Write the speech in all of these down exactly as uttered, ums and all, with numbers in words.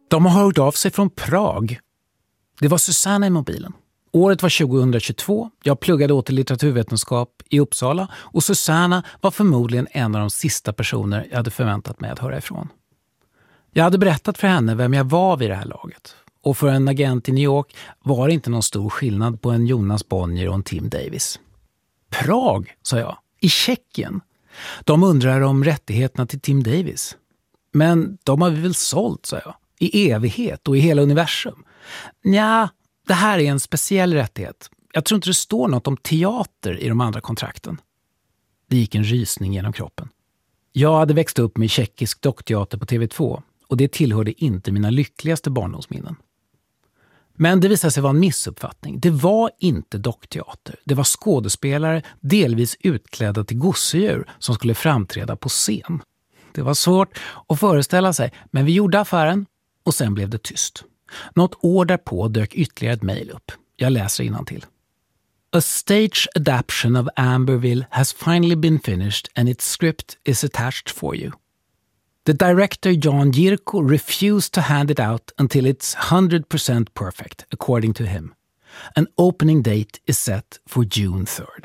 De har hört av sig från Prag. Det var Susanna i mobilen. Året var tjugohundratjugotvå. Jag pluggade åt litteraturvetenskap i Uppsala och Susanna var förmodligen en av de sista personer jag hade förväntat mig att höra ifrån. Jag hade berättat för henne vem jag var vid det här laget. Och för en agent i New York var det inte någon stor skillnad på en Jonas Bonnier och en Tim Davis. Prag, sa jag. I Tjeckien. De undrar om rättigheterna till Tim Davis. Men de har vi väl sålt, sa jag. I evighet och i hela universum. Nja, det här är en speciell rättighet. Jag tror inte det står något om teater i de andra kontrakten. Det gick en rysning genom kroppen. Jag hade växt upp med tjeckisk dockteater på T V två och det tillhörde inte mina lyckligaste barndomsminnen. Men det visade sig vara en missuppfattning. Det var inte dockteater. Det var skådespelare delvis utklädda till gosedjur som skulle framträda på scen. Det var svårt att föreställa sig, men vi gjorde affären och sen blev det tyst. Något år därpå dök ytterligare ett mejl upp. Jag läser innantill. A stage adaptation of Amberville has finally been finished and its script is attached for you. The director Jan Jirko refused to hand it out until it's one hundred percent perfect, according to him. An opening date is set for June third.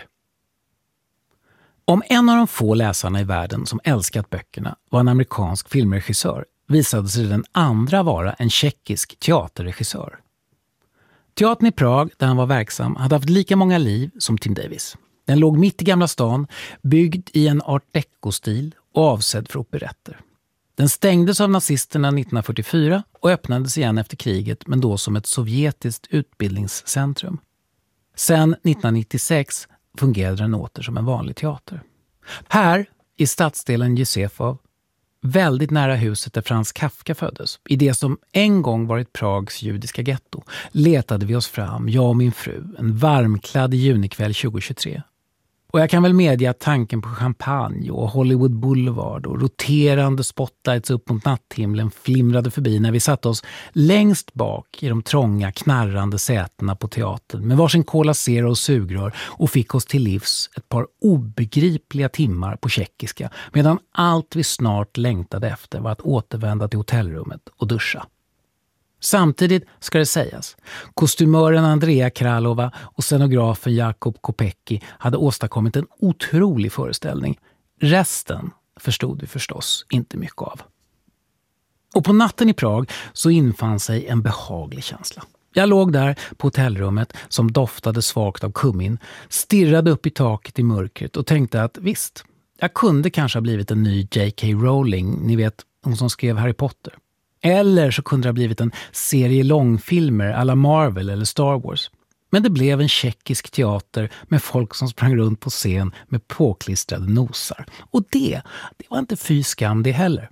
Om en av de få läsarna i världen som älskat böckerna var en amerikansk filmregissör visade sig den andra vara en tjeckisk teaterregissör. Teatern i Prag, där han var verksam, hade haft lika många liv som Tim Davis. Den låg mitt i Gamla stan, byggd i en art deco-stil och avsedd för operetter. Den stängdes av nazisterna nittonhundrafyrtiofyra och öppnades igen efter kriget, men då som ett sovjetiskt utbildningscentrum. Sen nittonhundranittiosex fungerade den åter som en vanlig teater. Här, i stadsdelen Josefov, väldigt nära huset där Franz Kafka föddes, i det som en gång varit Prags judiska getto, letade vi oss fram, jag och min fru, en varmklädd junikväll tjugohundratjugotre. Och jag kan väl medge att tanken på champagne och Hollywood Boulevard och roterande spotlights upp mot natthimlen flimrade förbi när vi satt oss längst bak i de trånga, knarrande sätena på teatern med varsin Cola Zero och sugrör och fick oss till livs ett par obegripliga timmar på tjeckiska medan allt vi snart längtade efter var att återvända till hotellrummet och duscha. Samtidigt ska det sägas, kostymören Andrea Kralova och scenografen Jakob Kopecki hade åstadkommit en otrolig föreställning. Resten förstod vi förstås inte mycket av. Och på natten i Prag så infann sig en behaglig känsla. Jag låg där på hotellrummet som doftade svagt av kummin, stirrade upp i taket i mörkret och tänkte att visst, jag kunde kanske ha blivit en ny J K Rowling, ni vet, hon som skrev Harry Potter. Eller så kunde det ha blivit en serie långfilmer alla Marvel eller Star Wars. Men det blev en tjeckisk teater med folk som sprang runt på scen med påklistrade nosar. Och det, det var inte fy skam det heller.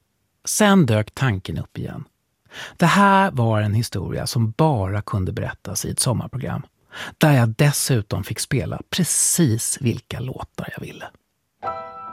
Sen dök tanken upp igen. Det här var en historia som bara kunde berättas i ett sommarprogram. Där jag dessutom fick spela precis vilka låtar jag ville.